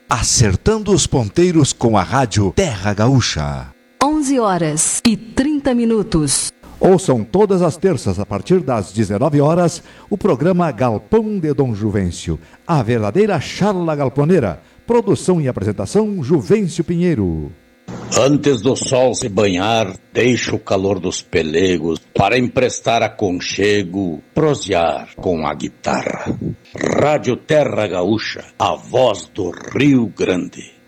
Acertando os ponteiros com a rádio Terra Gaúcha. 11h30. Ouçam todas as terças, a partir das 19 horas, o programa Galpão de Dom Juvencio, a verdadeira charla galponeira. Produção e apresentação, Juvencio Pinheiro. Antes do sol se banhar, deixa o calor dos pelegos para emprestar aconchego, prosear com a guitarra. Rádio Terra Gaúcha, a voz do Rio Grande.